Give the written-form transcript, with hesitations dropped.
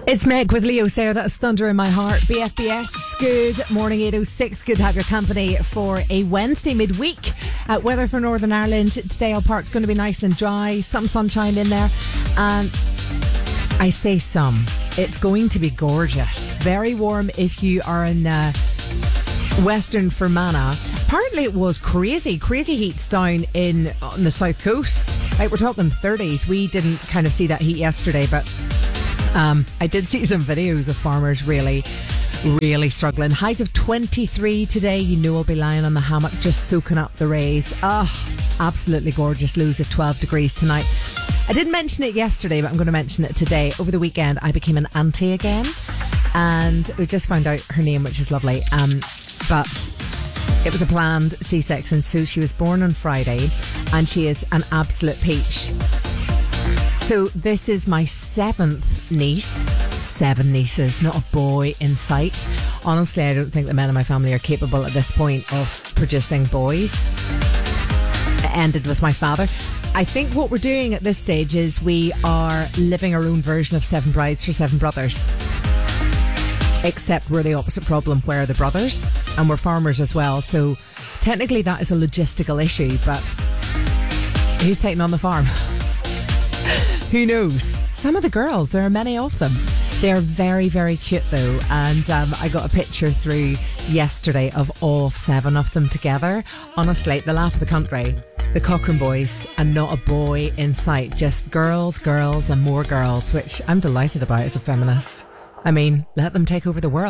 It's Meg with Leo Sayer. That's Thunder in My Heart. BFBS, good morning, 8:06. Good to have your company for a Wednesday midweek. Weather for Northern Ireland today, all parts going to be nice and dry. Some sunshine in there. And I say some. It's going to be gorgeous. Very warm if you are in Western Fermanagh. Apparently it was crazy heats down on the south coast. Like, we're talking 30s. We didn't kind of see that heat yesterday, but I did see some videos of farmers really struggling. Highs of 23 today. You know, I'll be lying on the hammock just soaking up the rays. Absolutely gorgeous. Lows of 12 degrees tonight. I didn't mention it yesterday, but I'm going to mention it today. Over the weekend, I became an auntie again, and we just found out her name, which is lovely. But it was a planned C-section, so she was born on Friday, and she is an absolute peach. So this is my seventh niece. 7 nieces, not a boy in sight. Honestly, I don't think the men in my family are capable at this point of producing boys. It ended with my father. I think what we're doing at this stage is we are living our own version of 7 brides for 7 brothers. Except we're the opposite problem, where the brothers, and we're farmers as well. So technically that is a logistical issue, but who's taking on the farm? Who knows? Some of the girls, there are many of them. They are very, very cute though. And I got a picture through yesterday of all 7 of them together. Honestly, the laugh of the country. The Cochrane boys, and not a boy in sight. Just girls, and more girls, which I'm delighted about as a feminist. I mean, let them take over the world.